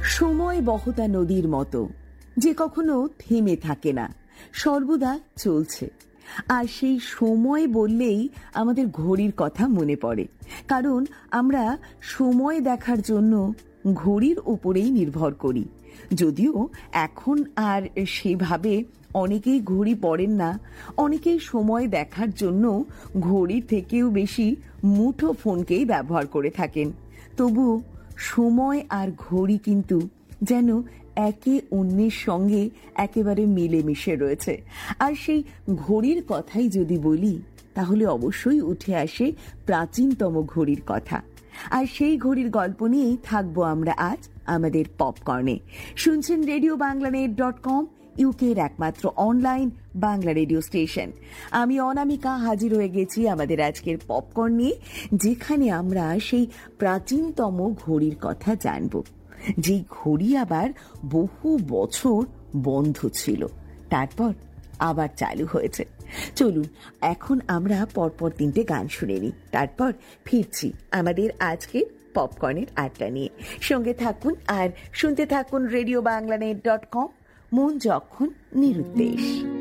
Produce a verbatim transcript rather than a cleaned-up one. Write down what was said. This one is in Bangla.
সময় বহতা নদীর মতো, যে কখনো থেমে থাকে না, সর্বদা চলছে। আর সেই সময় বললেই আমাদের ঘড়ির কথা মনে পড়ে, কারণ আমরা সময় দেখার জন্য ঘড়ির উপরেই নির্ভর করি। যদিও এখন আর সেভাবে অনেকেই ঘড়ি পড়েন না, অনেকেই সময় দেখার জন্য ঘড়ির থেকেও বেশি মুঠো ফোনকেই ব্যবহার করে থাকেন। তবু সময় আর ঘড়ি কিন্তু যেন একে অন্যের সঙ্গে একেবারে মিলেমিশে রয়েছে। আর সেই ঘড়ির কথাই যদি বলি, তাহলে অবশ্যই উঠে আসে প্রাচীনতম ঘড়ির কথা। আর সেই ঘড়ির গল্প নিয়েই থাকবো আমরা আজ আমাদের পপকর্নে। শুনছেন radio Bangla net dot com, ইউকের একমাত্র অনলাইন বাংলা রেডিও স্টেশন। আমি অনামিকা হাজির হয়ে গেছি আমাদের আজকের পপকর্ন নিয়ে, যেখানে আমরা সেই প্রাচীনতম ঘড়ির কথা জানব, যে ঘড়ি আবার বহু বছর বন্ধ ছিল, তারপর আবার চালু হয়েছে। চলুন এখন আমরা পরপর তিনটে গান শুনে নিই, তারপর ফিরছি আমাদের আজকের পপকর্নের আড্ডা নিয়ে। সঙ্গে থাকুন আর শুনতে থাকুন radio Bangla net dot com, মন যখন নিরুদ্দেশ।